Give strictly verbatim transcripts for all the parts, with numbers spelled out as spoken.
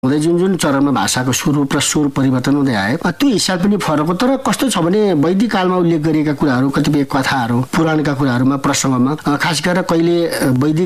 हुँदै जुन जुन चरणमा भाषाको स्वरूप र स्वर परिवर्तन हुँदै आयो त्यो हिसाब पनि फरक हो। तर कस्तो छ भने वैदिक कालमा उल्लेख गरिएका कुराहरू, कतिपय कथाहरू, पुराणका कुराहरूमा, प्रसङ्गमा खास गरेर कहिले वैदिक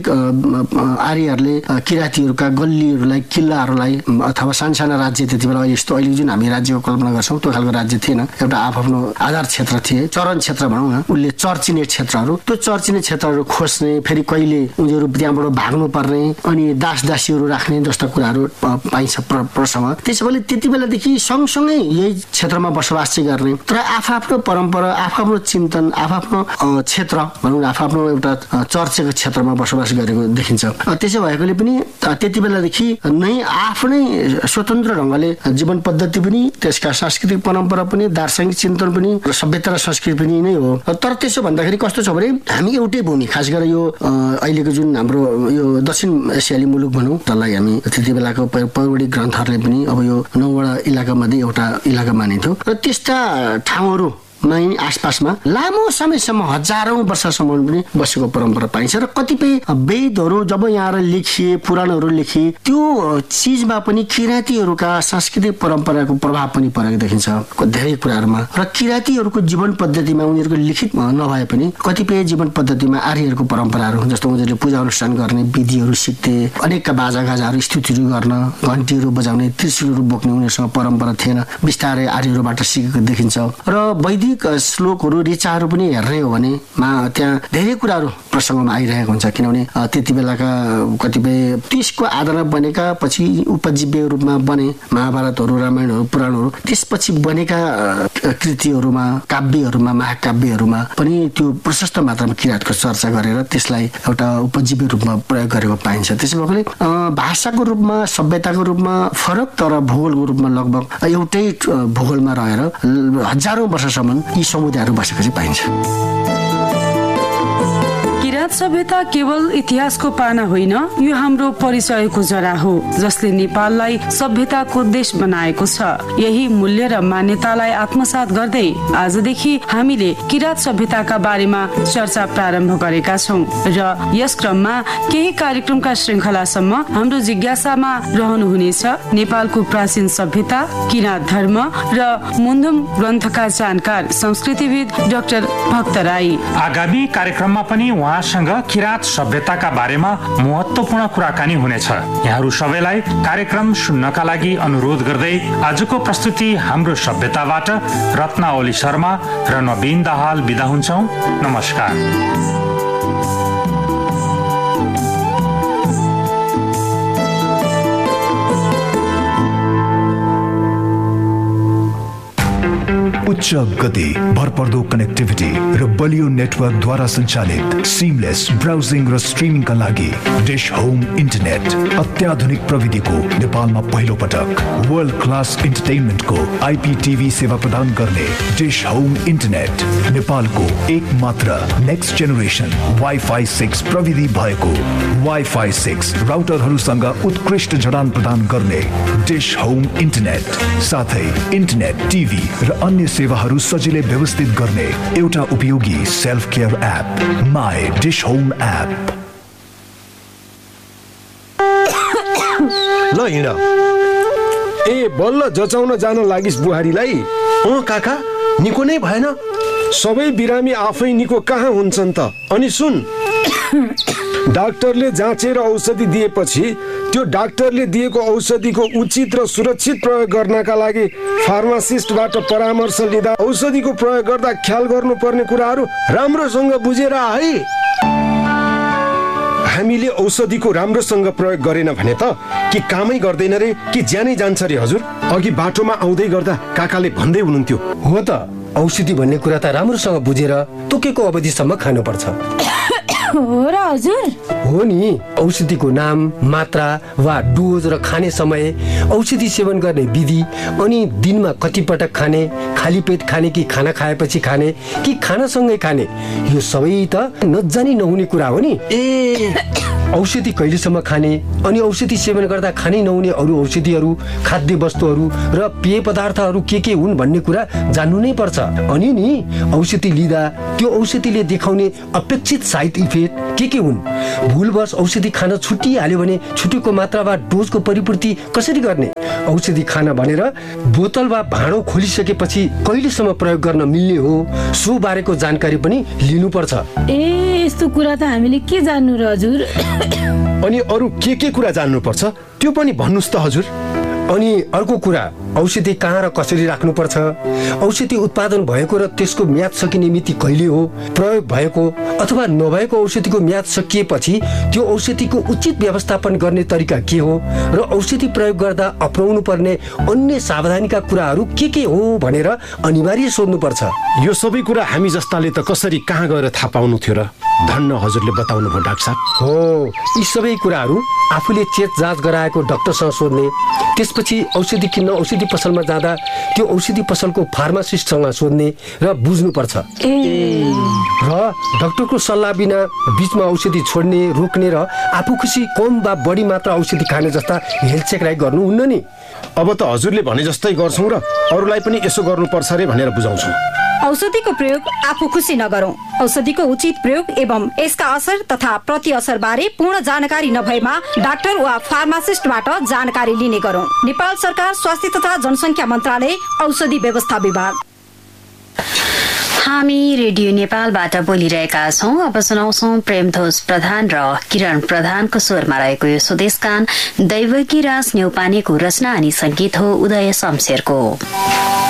आर्यहरूले किराँतीहरूका गल्लीहरूलाई, किल्लाहरूलाई अथवा सानसाना राज्य, त्यति बेला यस्तो अहिले जुन हामी राज्यको कल्पना गर्छौँ त्यो खालको राज्य थिएन। एउटा आफ्नो आधार क्षेत्र थिए, चरण क्षेत्र भनौँ न, उसले चर्चिने क्षेत्रहरू, त्यो चर्चिने क्षेत्रहरू खोज्ने, फेरि कहिले उनीहरू त्यहाँबाट भाग्नु पर्ने, अनि दास दासीहरू राख्ने जस्ता कुराहरू पाइन्छ प्रसङ्ग। त्यसैले त्यति बेलादेखि सँगसँगै यही क्षेत्रमा बसोबास चाहिँ गर्ने, तर आफ्नो परम्परा, आफ्नो चिन्तन, आफ्नो क्षेत्र भनौँ न, आफ्नो एउटा चर्चेको क्षेत्रमा बसोबास गरेको देखिन्छ। त्यसो भएकोले पनि त्यति बेलादेखि नै आफ्नै स्वतन्त्र ढङ्गले जीवन पद्धति पनि, त्यसका सांस्कृतिक परम्परा पनि, दार्शनिक चिन्तन पनि, सभ्यता र संस्कृति पनि नै हो। तर त्यसो भन्दाखेरि कस्तो छ भने हामी एउटै भूमि, खास गरेर यो अहिलेको जुन हाम्रो यो दक्षिण एसियाली मुलुक भनौँ, त्यसलाई हामी त्यति बेलाको पौराणिक ग्रन्थहरूले पनि अब यो नौवटा इलाकामध्ये एउटा इलाका मानिन्थ्यो र त्यस्ता ठाउँहरू आसपासमा लामो समयसम्म, हजारौं वर्षसम्म पनि बसेको परम्परा पाइन्छ। र कतिपय वेदहरू जब यहाँ लेखिए, पुराणहरू लेखिए, त्यो चिजमा पनि किराँतीहरूका सांस्कृतिक परम्पराको प्रभाव पनि परेको देखिन्छ धेरै कुराहरूमा। र किराँतीहरूको जीवन पद्धतिमा उनीहरूको लिखित नभए पनि कतिपय जीवन पद्धतिमा आर्यहरूको परम्पराहरू, जस्तो उनीहरूले पूजा अनुष्ठान गर्ने विधिहरू सिक्थे, अनेकका बाजा गाजाहरू, स्तुतिहरू गर्न, घन्टीहरू बजाउने, त्रिशूलहरू बोक्ने उनीहरूसँग परम्परा थिएन, बिस्तारै आर्यहरूबाट सिकेको देखिन्छ। र वैदिक श्लोकहरू, ऋचाहरू पनि हेर्ने हो भने त्यहाँ धेरै कुराहरू प्रसङ्गमा आइरहेको हुन्छ, किनभने त्यति बेलाका कतिपय त्यसको आधारमा बनेका, पछि उपजीव्य रूपमा बने महाभारतहरू, रामायणहरू, पुराणहरू, त्यसपछि बनेका कृतिहरूमा, काव्यहरूमा, महाकाव्यहरूमा पनि त्यो प्रशस्त मात्रामा किराँतको चर्चा गरेर त्यसलाई एउटा उपजीव्य रूपमा प्रयोग गरेको पाइन्छ। त्यसो भएकोले भाषाको रूपमा, सभ्यताको रूपमा फरक, तर भूगोलको रूपमा लगभग एउटै भूगोलमा रहेर हजारौं वर्षसम्म यी समुदायहरू बसेको चाहिँ पाइन्छ। किराँत सभ्यता केवल इतिहासको पाना होइन, यो हाम्रो परिचयको जरा हो, जसले नेपाललाई सभ्यताको देश बनाएको छ। यही मूल्य र मान्यतालाई आत्मसात गर्दै आजदेखि हामीले किराँत सभ्यताका बारेमा चर्चा प्रारम्भ गरेका छौँ र यस क्रममा केही कार्यक्रमका श्रृङ्खलासम्म हाम्रो जिज्ञासामा रहनुहुनेछ नेपालको प्राचीन सभ्यता, किराँत धर्म र मुन्धुम ग्रन्थका जानकार संस्कृतिविद डाक्टर भक्त राई। आगामी कार्यक्रममा पनि उहाँसँग किराँत सभ्यताका बारेमा महत्त्वपूर्ण कुराकानी हुनेछ। यहाँहरू सबैलाई कार्यक्रम सुन्नका लागि अनुरोध गर्दै आजको प्रस्तुति हाम्रो सभ्यताबाट रत्ना ओली शर्मा र नवीन दाहाल बिदा हुन्छौँ। नमस्कार। उच्च गति, भरपर्दो कनेक्टिभिटी र बलियो नेटवर्क द्वारा सञ्चालित सिमलेस ब्राउजिङ र स्ट्रिमिङका लागि डिश होम इन्टरनेट अत्याधुनिक प्रविधिको नेपालमा पहिलो पटक वर्ल्ड क्लास इन्टरटेनमेन्टको आइपीटीभी सेवा प्रदान गर्ने डिश होम इन्टरनेट नेपालको एक मात्र नेक्स्ट जेनेरेसन वाइफाई सिक्स प्रविधि भएको वाइफाई सिक्स राउटरहरूसँग उत्कृष्ट जडान प्रदान गर्ने डिश होम इन्टरनेट, साथै इन्टरनेट, टिभी र अन्य सेवाहरू सजिलै व्यवस्थित गर्ने एउटा उपयोगी self care app, my dish home app. ल हिँड। ए बल्ल जचाउन जान लागिस् बुहारीलाई? अँ काका, निको नै भएन। सबै बिरामी आफै निको कहाँ हुन्छन् त? अनि सुन, डाक्टरले जाँचेर औषधि दिएपछि त्यो डाक्टरले दिएको औषधिको उचित र सुरक्षित प्रयोग गर्नका लागि फार्मासिस्टबाट परामर्श लिँदा औषधिको प्रयोग गर्दा ख्याल गर्नुपर्ने कुराहरू राम्रोसँग बुझेर है। हामीले औषधिको राम्रोसँग प्रयोग गरेन भने त कि कामै गर्दैन रे कि ज्यानै जान्छ रे हजुर। अघि बाटोमा आउँदै गर्दा काकाले भन्दै हुनुहुन्थ्यो। हो त, औषधि भन्ने कुरा त राम्रोसँग बुझेर तोकेको अवधिसम्म खानुपर्छ। हो र हजुर? हो नि, औषधिको नाम, मात्रा वा डोज र खाने समय, औषधि सेवन गर्ने विधि, अनि दिनमा कति पटक खाने, खाली पेट खाने कि खाना खाएपछि खाने कि खानासँगै खाने, यो सबै त नजानी नहुने कुरा हो नि। ए औषधि कहिलेसम्म खाने अनि औषधि सेवन गर्दा खानै नहुने अरू औषधिहरू, खाद्य वस्तुहरू र पेय पदार्थहरू के के हुन् भन्ने कुरा जान्नु नै पर्छ। अनि नि औषधि लिँदा त्यो औषधिले देखाउने अपेक्षित साइड इफेक्ट के के हुन्, भुलवश औषधि खान छुटिहाल्यो भने छुटेको मात्रा वा डोजको परिपूर्ति कसरी गर्ने, औषधि खान भनेर बोतल वा भाँडो खोलिसकेपछि कहिलेसम्म प्रयोग गर्न मिल्ने हो, सो बारेको जानकारी पनि लिनुपर्छ। ए यस्तो कुरा त हामीले के जान्नु र हजुर? अनि अरू के के कुरा जान्नुपर्छ त्यो पनि भन्नुस् त हजुर। अनि अर्को कुरा, औषधि कहाँ र कसरी राख्नुपर्छ, औषधि उत्पादन भएको र त्यसको म्याद सकिने मिति कहिले हो, प्रयोग भएको अथवा नभएको औषधिको म्याद सकिएपछि त्यो औषधिको उचित व्यवस्थापन गर्ने तरिका के हो र औषधि प्रयोग गर्दा अपनाउनु पर्ने अन्य सावधानीका कुराहरू के के हो भनेर अनिवार्य सोध्नुपर्छ। यो सबै कुरा हामी जस्ताले त कसरी कहाँ गएर थाहा पाउनु थियो र? धन्न हजुरले बताउनु भयो डाक्टर साहब। हो, यी सबै कुराहरू आफूले चेत जाँच गराएको डाक्टरसँग सोध्ने, त्यसपछि औषधि किन्न औषधि पसलमा जाँदा त्यो औषधि पसलको फार्मासिस्टसँग सोध्ने र बुझ्नुपर्छ। र डाक्टरको सल्लाह बिना बिचमा औषधि छोड्ने, रोक्ने र आफू खुसी कम वा बढी मात्रा औषधि खाने जस्ता हेलचेक्राइ गर्नुहुन्न नि। अब त हजुरले भने जस्तै गर्छौँ र अरूलाई पनि यसो गर्नुपर्छ रे भनेर बुझाउँछौँ। औषधिको प्रयोग आफू खुसी नगरौं। औषधिको उचित प्रयोग एवं यसका असर तथा प्रति असर बारे पूर्ण जानकारी नभएमा डाक्टर वा फार्मासिस्टबाट जानकारी लिने गरौं। नेपाल सरकार स्वास्थ्य तथा जनसंख्या मन्त्रालय औषधि व्यवस्था विभाग। हामी रेडियो नेपालबाट बोलिरहेका छौं। अब सुनाउँछौं प्रेमध्वज प्रधान र किरण प्रधानको स्वरमा रहेको यो स्वदेशगान दैवकी राज न्यौपानेको रचना अनि संगीत हो उदय शमशेरको।